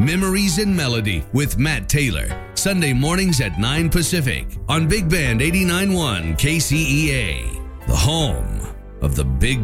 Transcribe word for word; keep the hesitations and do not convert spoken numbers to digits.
Memories in Melody with Matt Taylor. Sunday mornings at nine Pacific on Big Band eighty-nine point one K C E A, the home of the Big